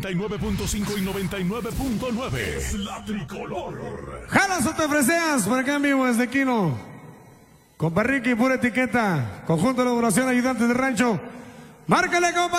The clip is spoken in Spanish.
99.5 y 99.9. Es la tricolor. Jalas o te freseas, por acá en vivo desde Quino. Compa Ricky, pura etiqueta. Conjunto de elaboración, ayudantes de rancho. Márcale, compa.